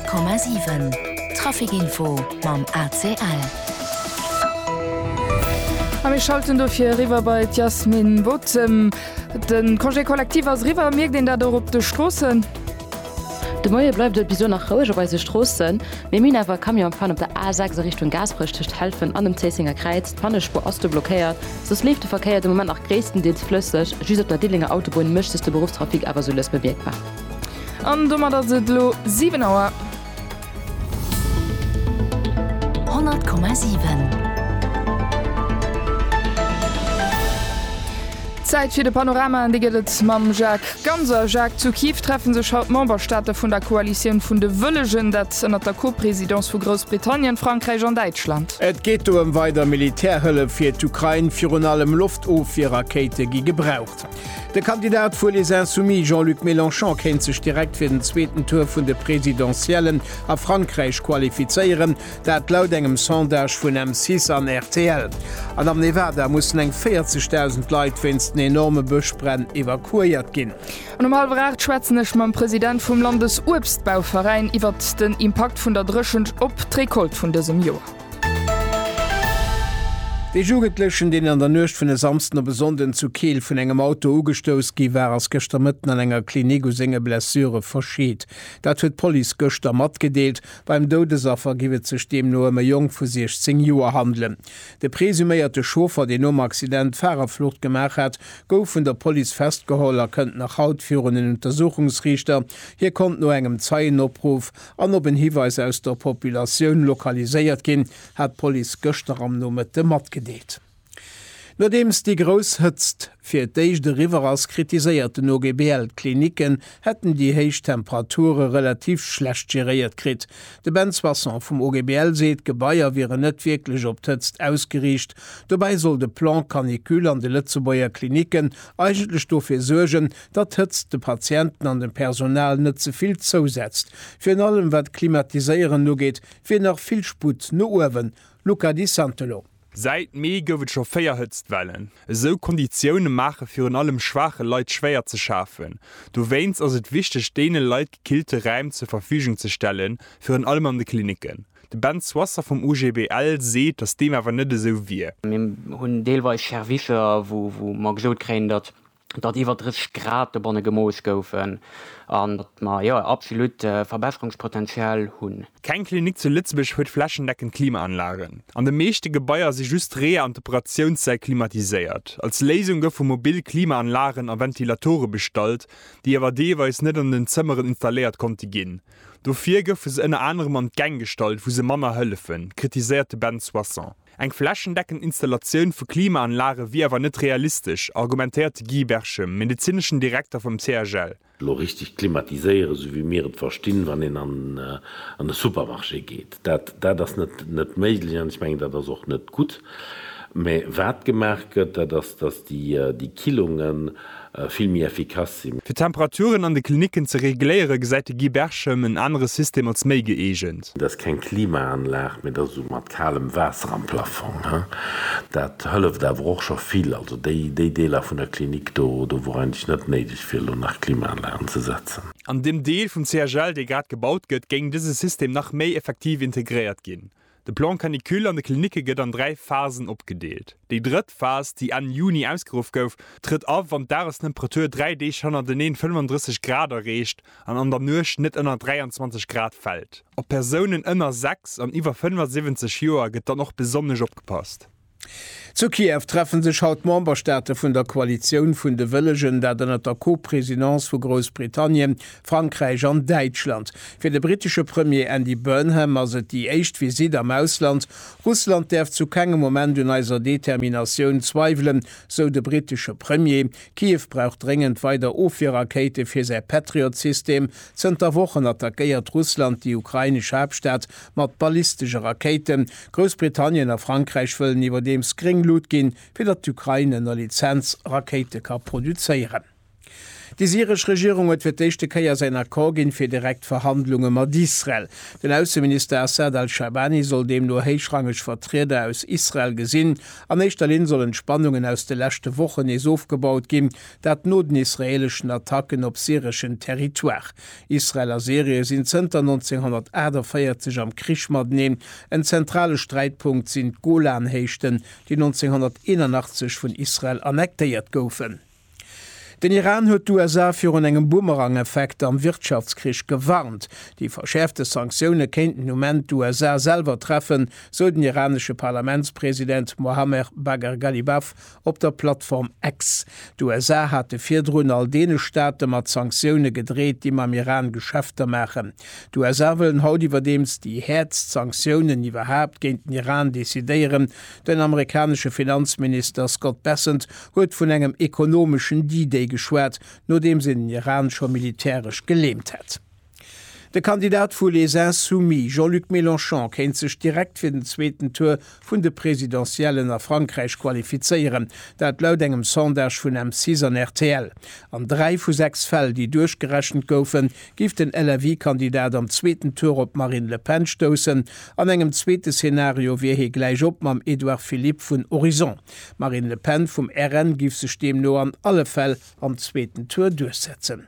100,7 Trafikinfo mam ACL. Wir schalten dofir River bei Jasmin Wutzem. Den Congé kollektiv aus River mirgt den da op de Strossen. De Moie bleibt bis nach Rauweise Strossen. Min awer kam am Fan op der A6 Richtung Gasbrüchtcht helfen an dem Zesinger Kreiz, Pannespur Oste blockéiert. Sos lief de Verkeier dem moment nach Gräessten deet flüssig. Just op der Dillinger Autobahn mischtest de Berufstrafik awer so les bewegbar. An dummer dat se lo 7 Auer. 100,7 Zeit für de Panorama an diget mam Jacques Ganser. Jacques zu Kiew treffen se schaut Memberstaate vun der Koalition vun de Wëllegen, dat an der Co-Präsidentz vu Großbritannien, Frankreich an Deutschland. Et geht um weiter Militärhëlle fir d'Ukraine fir allem Luftof fir Rakete gi gebraucht. Der Kandidat vu les Insoumis Jean-Luc Mélenchon kennt sech direkt fir den zweiten Tour vun de Präsidentiellen a Frankreich qualifizeieren, dat laut engem Sondage vun M6 an RTL. An am Nevada mussssen eng 40.000 Leiit finsten enorme Buschbrenn evakuiert ginn. An um halbrecht schwätzenech mam Präsident vum Landesobstbauverein iwwer den Impact vun der Drschend op Trekolt vun dësem Joer. Die Jugendlichen, die an der Nøcht vun de samsten besonden zu Kiel vun engem Auto ugestoos gi war as gëster mitten an enger Klinik u senge Blessure verschiet. Dat huet Poli gëchter mat gedeelt, beim Dodesaffer giwet zech dem no eme Jong vu 16 Joer handeln. De presuméierte Schofer, den um Accident Fahrerflucht gemach hat, gouf vun der Poli festgeholler kënnt nach Haut führen in Untersuchungsrichter. Hier kommt no engem Zeienopruf an op en Hiweis aus der Populationun lokaliséiert gin, hat Poli gëchter am no met de mat gedeelt. Nodems die Gros hëtzt fir d'Eich de Riverers kritiséierten OGBL-Kliniken hätten die Heichtemperature relativ schlecht geréiert krit. De Benzwasser vum OGBL seet Gebaier wäre net wirklich op d'Hëtzt ausgeriecht. Dobei soll de Plan Kanikül an de Lützebauer Kliniken eigentlich dofir sorgen, dat hëtzt de Patienten an dem Personal net zuviel zusetzt. Fir allem wat klimatiseieren no geht, fir nach viel Sput no Uwen. Luca Di Santelo. Seit mé gowet scho féierhëtzt wellen. So Konditionioune mache fir an allem schwache Leiit schwéier ze schafen. Du weinst ass et wichteg dee Leiit kilte Reim zur Verfügung ze stellen fir an allem an de Kliniken. De Benzwasser vom UGBL seet, dats dem awer net so wie. Hunn deelweis Servicer, wo mag gesot kräen, dat iwwer 30 Grad de bonne Gemoos goufen an dat ma ja absolut Verbesserungspotenzial hunn. Kein Klinik zu Lützbech huet flächendeckend Klimaanlagen. An de meeschte Gebäier se just Re an Operationszeit klimatiséiert. Als Lesung gouf vu mobil Klimaanlagen an Ventilatore bestalt, die awer deeweis net an den Zëmmeren installiert konnte ginn. Dofir gouf es ënne anderem an Gang stalt, wo se Manner hëllefen, kritisierte Benzwasser. Eg flächendeckend Installationun vu Klimaanlage wie awer net realistisch, argumentiert Guy Berchem, medizinschen Direktor vom CRGL. Lo richtig klimatiseiere, so wie mir verstehen, wann den an den Supermarché geht. Dat das net méiglich, ich mein, dat das auch net gut. Me wat gemerket, dass die Killungen viel mehr effikaz sind. Für Temperaturen an de Kliniken ze reguliere gesäite Guy Berchem ein anderes System als méi geegent. Das kein Klimaanlag mit so mat kalem Wasser am Plafond. Dat hëlleft da auch schon viel. Also die Deler von der Klinik do wo eigentlich net nedig viel um nach Klimaanlagen zu setzen. An dem Deel vom CRGL, der grad gebaut gëtt, ging dieses System nach méi effektiv integriert gin. De Plan Kanikül an de Klinike gëtt an 3 Phasen opgedeelt. Die dritte Phase, die an Juni ausgerufen gouf, tritt auf, wann dares Temperatur 3D schon an den 35 Grad erreicht an der Nuch net ënner 23 Grad fällt. Op Personen ënner 6 an iwwer 75 Joer gëtt noch besonnech opgepasst. Zu Kiew treffen sich haut Memberstaate vun der Koalition vun de Wëllegen, dat der Co-Präsidentz vu Großbritannien, Frankreich an Deutschland. Für de britische Premier Andy Burnham as et die echt Visit am Ausland. Russland derf zu kegem Moment un eiser Determination zweifelen, so de britische Premier. Kiew braucht dringend weiter Ofir-Rakete fir se Patriot-System. Zter Wochen attackiert Russland die ukrainische Hauptstadt mat ballistische Raketen. Großbritannien a Frankreich wollen iwwer dem Skringlot gin, fir dat d'Ukraine a Lizenz Rakete ka produzéieren. Die syrische Regierung hat für die erste Keier seiner Korgin für direkt Verhandlungen mit Israel. Den Außenminister Assad al-Shabani soll dem nur höchstrangig Vertreter aus Israel gesehen. An erster Linie sollen Spannungen aus den letzten Wochen nicht aufgebaut geben, dat no den israelischen Attacken op syrischen Territoire. Israeler Serie sind seit 1948 am Krischmat nehmen. Ein zentraler Streitpunkt sind Golanhechten, die 1981 von Israel annektiert goufen. Den Iran huet USA für engem Boomerang-Effekt am Wirtschaftskrieg gewarnt. Die verschärfte Sanktionen könnten im Moment USA selber treffen, so den iranische Parlamentspräsident Mohammed Bagher Ghalibaf op der Plattform X. Die USA hatte vierdrun all dene Staaten mat Sanktionen gedreht, die am Iran Geschäfte machen. Die USA wollen haut überdems die Herzsanktionen überhaupt gegen den Iran dezidieren. Den amerikanische Finanzminister Scott Bessent huet von engem ökonomischen D-Day geschwert, nur dem sie den Iran schon militärisch gelähmt hat. Der Kandidat für les Insoumis, Jean-Luc Mélenchon, kennt sich direkt für den zweiten Tour von der Präsidentiellen nach Frankreich qualifizieren. Das laut engem Sondage von M6 an RTL. An 3 von 6 Fällen, die durchgerechnet goufen, gibt den LRV-Kandidat am zweiten Tour op Marine Le Pen stoßen. An engem zweiten Szenario wie hier gleich op am Edouard Philippe von Horizon. Marine Le Pen vom RN gibt sich dem nur an alle Fälle am zweiten Tour durchsetzen.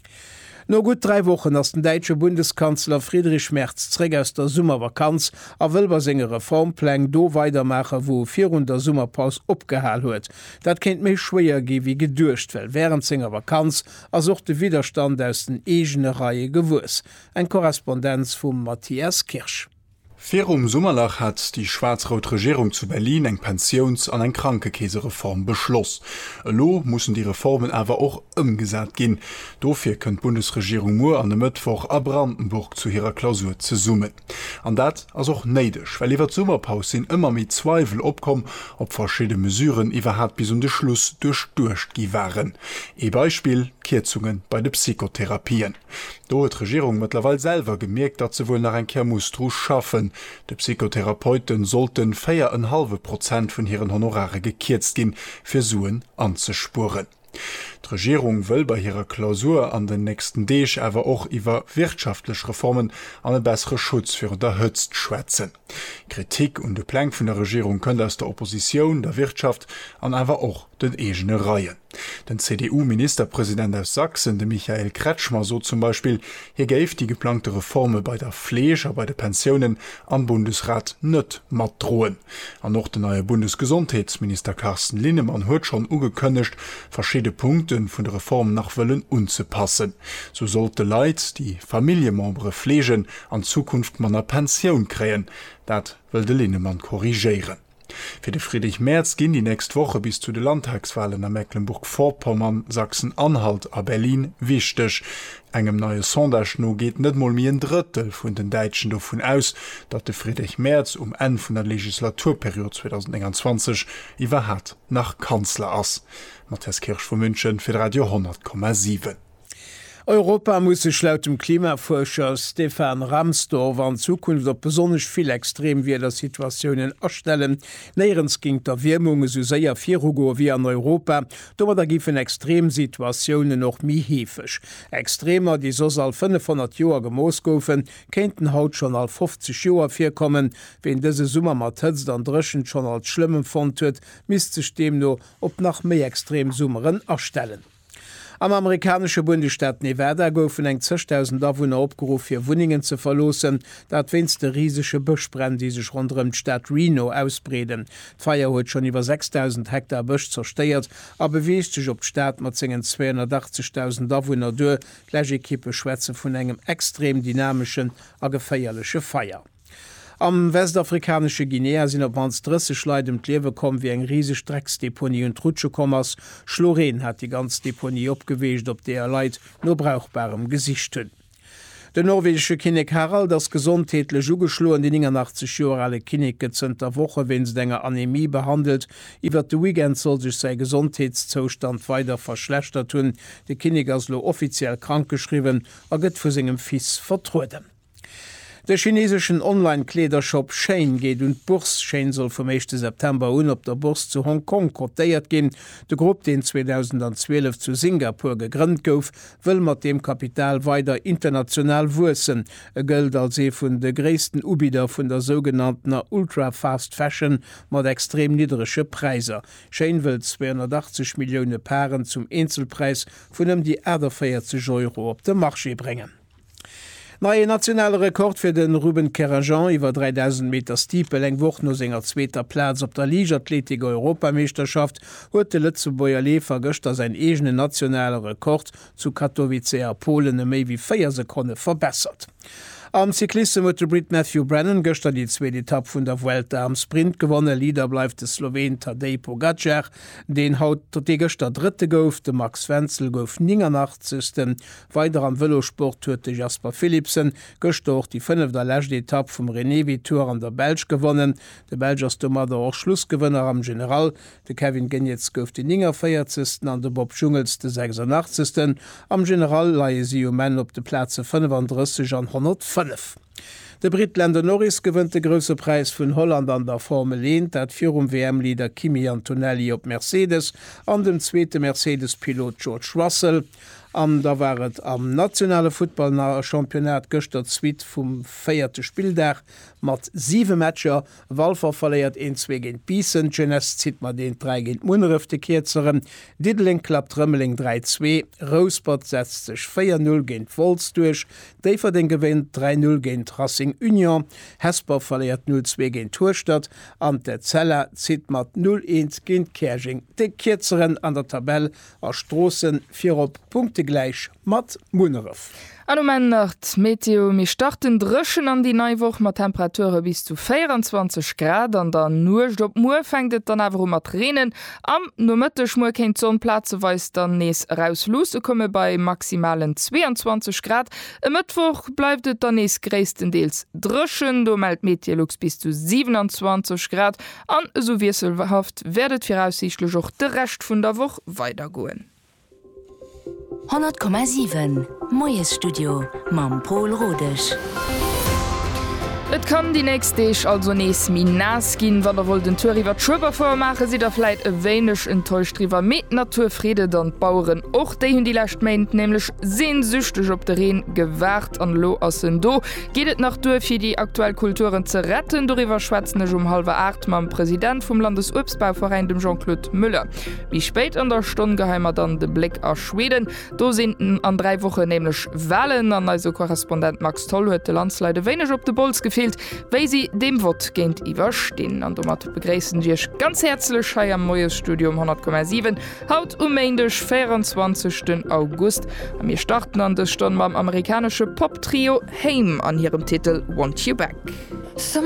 No gut 3 Wochen ass den deitsche Bundeskanzler Friedrich Merz zräg aus der Summervakanz a wëlber senge Reformpläng do weitermacher, wo 400 Summerpaus opgehall huet. Dat kennt méi schwéier gi wie gedurcht, well während senger Vakanz asoch de Widerstand aus den egene Reihe gewus. Ein Korrespondenz vum Matthias Kirsch. Sommerlach hat die schwarz-rot Regierung zu Berlin eng Pensions- an ein Krankekäsereform beschloss. Lo mussen die Reformen aber auch umgesat gehen. Dofir könnt Bundesregierung nur an dem Mittwoch a Brandenburg zu ihrer Klausur zu summen. An dat as auch neidisch, weil iwwer Sommerpaus sind immer mit Zweifel opkommen, ob verschiedene Mesuren überhaupt bis um den Schluss durchgi waren. Beispiel Kürzungen bei den Psychotherapien. Do hat Regierung mittlerweile selber gemerkt, dass sie wohl nach ein Kermustru schaffen. Die Psychotherapeuten sollten 4,5% von ihren Honorare gekürzt gehen, für Suen anzuspuren. Die Regierung will bei ihrer Klausur an den nächsten Deeg aber auch über wirtschaftliche Reformen an einen besseren Schutz für unterhützt schwätzen. Kritik und der Plan von der Regierung können aus der Opposition, der Wirtschaft an aber auch den eigenen Reihen. Den CDU-Ministerpräsident aus Sachsen, der Michael Kretschmer, so zum Beispiel, hier gäf die geplante Reformen bei der Pflege, bei den Pensionen am Bundesrat nicht mat drohen. An noch der neue Bundesgesundheitsminister Carsten Linnemann hat schon ungekündigt, verschiedene Punkte von der Reform nach Willen unzupassen. So sollte Leid, die Familienmembre pflegen, an Zukunft man eine Pension krähen. Das will der Linnemann korrigieren. Für den Friedrich Merz gehen die nächste Woche bis zu den Landtagswahlen in Mecklenburg-Vorpommern, Sachsen-Anhalt a Berlin wichtig. Engem neue Sondage no geht net mal mir ein Drittel von den Deutschen davon aus, dass der Friedrich Merz Ende von der Legislaturperiode 2021 überhaupt nach Kanzler ass. Matthias Kirsch von München für Radio 100,7. Europa muss sich laut dem Klimaforscher Stefan Ramsdorf an Zukunft op besonders viel extrem wie der Situationen erstellen. Näherens ging der Wärmung so sehr viel wie an Europa, aber da gifen Extremsituationen noch mi hefig. Extremer, die so sal 500 Jahre gemoos goufen, könnten haut schon al 50 Jahre vorkommen, wenn diese Summer mat dann dreschen schon als schlimmem fand huet, misst sich dem nur ob nach mehr Extremsummeren erstellen. Am amerikanische Bundesstaat Nevada goufen eng 20.000 Dawohner opgerufen, fir Wohnungen zu verlosen, dat winste riesige Buschbrände, die sich rund um die Stadt Reno ausbreden. Die Feier huet schon über 6.000 Hektar Busch zersteiert, aber beweist sich op Staat mat 280.000 Dawohner durch, gleiche Kippe Schwätze von engem extrem dynamischen a gefeierliche Feier. Am westafrikanische Guinea sind op ans 30 Leute im Lewe kommen wie eng riesige Drecksdeponie und Trutschekommers. Schloren hat die ganze Deponie abgewecht, op der Leid nur brauchbarem Gesicht hun. Der norwegische Kinnek Harald das gesundtätle Ugeschlo in den 80 Jahre alle Kinnike der Woche, wenn sie länger Anämie behandelt. Über den Weekend soll sich sein Gesundheitszustand weiter verschlechtert tun. Der Kinnik ist offiziell krankgeschrieben, er geht für seinem Fies vertreten. Der chinesischen Online-Kledershop Shein geht und Burs. Shein soll vom 1. September op der Burs zu Hongkong kotiert gehen. De Gruppe, den 2012 zu Singapur gegründet gouf, will mat dem Kapital weiter international wussen. Gilt als vun de größten Ubieder vun der sogenannten Ultra-Fast Fashion mat extrem niedrigsche Preise. Shein will 280 Millionen Paaren zum Einzelpreis vun die 40 Euro op de Marché bringen. Neue nationale Rekord fir den Ruben Kerajan iwwer 3000 Meter Stiepel eng woch no senger zweter Platz op der Liathletik Europameisterschaft huet de Lützeburger Lefer gëchter sein egene nationale Rekord zu Katowice a Polen méi wie 4 Sekunde verbessert. Am Cyklisten huet Brit Matthew Brennan gëster die zweite Etappe vun der Vuelta am Sprint gewonnen. Lieder bleifft de Slowen Tadej Pogacar, den haut der Gëster dritte gouf, de Max Wenzel gouf 89. Weiter am Velosport huete Jasper Philipsen gëstoch die 5. der lächte Etappe vum René Vitor an der Belg gewonnen. De Belgers Dommer och Schlussgewënner am General. De Kevin Genetz gouf die 40. an de Bob Dschungels de 86. Am General laie sie men op de Plätze 35 an 105. De Britländer Norris gewënnt de grösse Preis vun Holland an der Formel 1, dat vir WM-Lieder Kimi Antonelli op Mercedes an dem zweite Mercedes-Pilot George Russell. Da waret am nationale Footballchampionat gëchter Zwiit vum 4. Spieldach mat 7 Matscher, Walfer verleiert 1-2 gegen Biesen, Jeunesse zieht mat den 3 gegen Munrifte Kezeren, Diddling klappt Rëmmeling 3-2, Rosebud setzt sich 4-0 gegen Volz durch, Dafer den gewinnt 3-0 gegen Racing Union, Hesper verleiert 0-2 gegen Tourstadt, an der Zeller zieht mat 0-1 gegen Kerching. De Kezeren an der Tabelle a Strossen 4 op Punkte gleich mat Munnerf. Hallo Männert, Meteo mi starten Drschen an die Neuwoch mat Temperature bis zu 24 Grad an der Nucht op Mu fängtet dann awer mat Renen. Am no Mëttech Mu kenint Zonplatze weis dann nees rauslose komme bei maximalen 22 Grad. E Mëttwoch bleiftet dann nees gréistendeels Drschen, do meldt Meteorlux bis zu 27 Grad an so wieselhaft werdet fir aussichtlech och de recht vun der Woch weitergoen. 100,7 Moes Studio mam Paul Rodech. Et kann die nächstech also nees Minas ginn, wann der wo den Touriwwer Truber vormache, si der fleit ewéinech enttäuschtriwer met Naturfriede dann Bauuren och déi hun die Lächt meint, nämlichlech sehnsüchtech op de Reen gewahrt an Lo assen do. Geet nach Dur fir die aktuell Kulturen ze retten, doiwwer schwätznech 7:30 mam Präsident vum Landesurpsbauverein dem Jean-Claude Müller. Wie spéit an der Stongeheimer dann de Blick a Schweden, do sinnten an 3 Woche nämlichlech Wellen an also Korrespondent Max Toll huet de Landsleide wéinech op de Bolz gefehlt, weil sie dem Wort géint iwwerstehen. An domat begräessen Dich ganz herzlich Schei am Moes Studium 100,7 haut Mäindech 24. August. Wir starten an des Stunde beim amerikanische Pop-Trio Haim an ihrem Titel Want You Back.